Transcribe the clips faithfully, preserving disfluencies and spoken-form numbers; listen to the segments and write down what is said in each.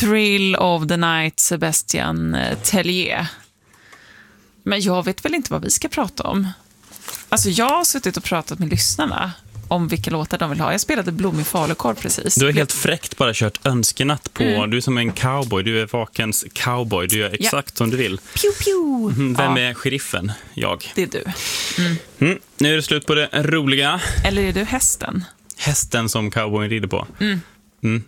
Thrill of the Night, Sebastian Tellier. Men jag vet väl inte vad vi ska prata om. Alltså jag har suttit och pratat med lyssnarna om vilka låtar de vill ha. Jag spelade Blommig falukorv precis. Du har helt fräckt bara kört önskenatt på. Mm. Du är som en cowboy. Du är vakens cowboy. Du gör exakt ja. som du vill. Pew, pew. Mm, vem ja. är sheriffen? Jag. Det är du. Mm. Mm. Nu är det slut på det roliga. Eller är du hästen? Hästen som cowboyen rider på. Mm. Mm.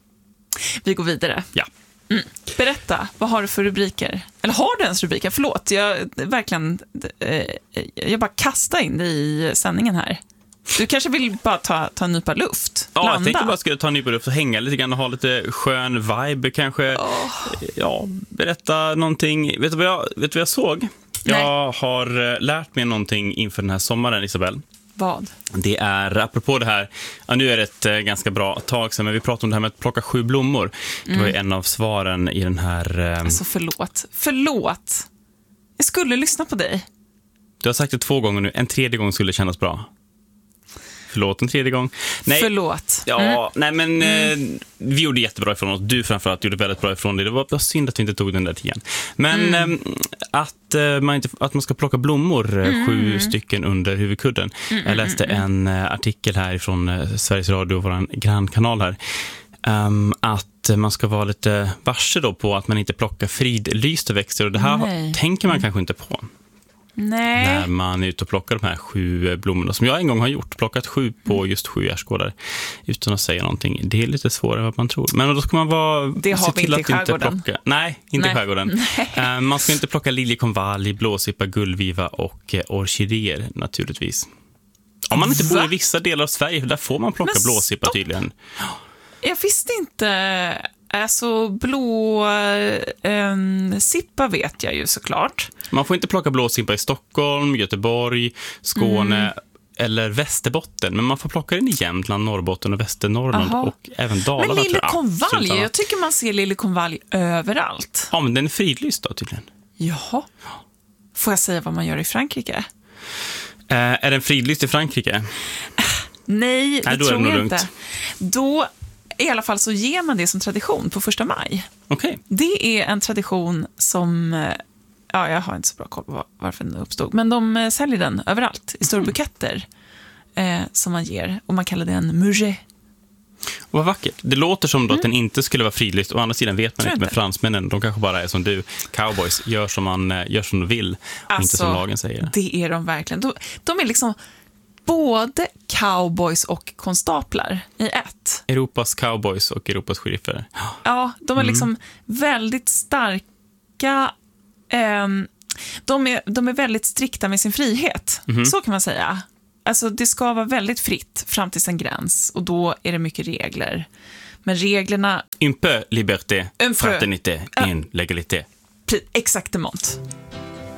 Vi går vidare. Ja. Mm. Berätta, vad har du för rubriker? Eller har du ens rubriker? Förlåt, jag verkligen eh, jag bara kastar in dig i sändningen här. Du kanske vill bara ta, ta en nypa luft? Ja, landa. jag tänkte bara skulle ta en nypa luft och hänga lite grann och ha lite skön vibe kanske. Oh. Ja, berätta någonting. Vet du vad jag, vet du vad jag såg? Nej. Jag har lärt mig någonting inför den här sommaren, Isabel. Vad? Det är, apropå det här, ja, nu är det ett eh, ganska bra tag sedan, men vi pratade om det här med att plocka sju blommor. Det var ju en av svaren i den här... Eh... Alltså förlåt, förlåt. Jag skulle lyssna på dig. Du har sagt det två gånger nu, en tredje gång skulle kännas bra. Förlåt, en tredje gång. Nej. Förlåt. Ja, mm. nej men mm. eh, vi gjorde jättebra ifrån oss. Du framförallt gjorde väldigt bra ifrån dig. Det var, det var synd att vi inte tog den där tiden. Men mm. eh, att, eh, man inte, att man ska plocka blommor, mm. sju stycken under huvudkudden. Mm. Jag läste en eh, artikel här från eh, Sveriges Radio, vår grannkanal här. Um, att man ska vara lite varse då på att man inte plockar fridlysta växter. Och det här nej. tänker man mm. kanske inte på. Nej. När man är ute och plockar de här sju blommorna som jag en gång har gjort, plockat sju på just sju gärdsgårdar utan att säga någonting. Det är lite svårare än vad man tror. Men då ska man vara det har vi inte i skärgården. Inte plocka, nej, inte nej. i skärgården. Uh, man ska inte plocka liljekonvalj, blåsippa, gullviva och uh, orkidéer naturligtvis. Om man inte Va? bor i vissa delar av Sverige, där får man plocka blåsippa tydligen. Jag visste inte. Alltså blå eh, sippa vet jag ju såklart. Man får inte plocka blåsippa i Stockholm, Göteborg, Skåne mm. eller Västerbotten. Men man får plocka den i Jämtland, Norrbotten och Västernorrland. Aha. Och även Dalarna. Men liljekonvalj, ja, jag tycker man ser liljekonvalj överallt. Ja, men den är fridlyst då tydligen. Jaha. Får jag säga vad man gör i Frankrike? Eh, är den fridlyst i Frankrike? Nej, det Nej, då tror är det jag lugnt. inte. Då i alla fall så ger man det som tradition på första maj. Okay. Det är en tradition som, ja, jag har inte så bra koll på varför den uppstod, men de säljer den överallt i stora buketter eh, som man ger, och man kallar det en muget. Vad vackert. Det låter som då mm. att den inte skulle vara fridlyst. Å andra sidan vet man inte med fransmännen. De kanske bara är som du, cowboys, gör som, man, gör som de vill och alltså, inte som lagen säger. Det är de verkligen. De, de är liksom både cowboys och konstaplar i ett. Europas cowboys och Europas sheriffer. Ja, de är mm. liksom väldigt starka. Eh, de, är, de är väldigt strikta med sin frihet. Mm. Så kan man säga. Alltså det ska vara väldigt fritt fram till en gräns. Och då är det mycket regler. Men reglerna... Un peu liberté, Un peu. fraternité, uh. en legalité. Exakt emot.